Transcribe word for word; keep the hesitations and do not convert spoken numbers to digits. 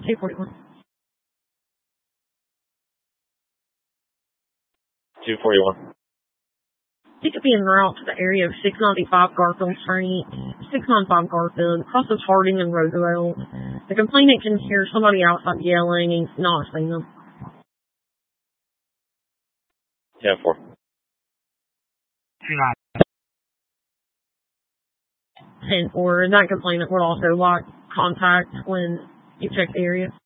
two forty-one. two forty-one. Pick up en route to the area of six ninety-five Garfield Street, six ninety-five Garfield, crosses Harding and Roosevelt. The complainant can hear somebody outside yelling and not seeing them. ten four. ten four, and that complainant would also like contact when you check the area.